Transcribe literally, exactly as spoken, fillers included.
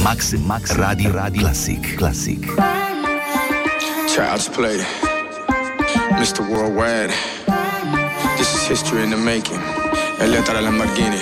Max, Max Radio, Radio Classic, Classic. Child's Play, Mister Worldwide. This is history in the making. El letra Lamborghini.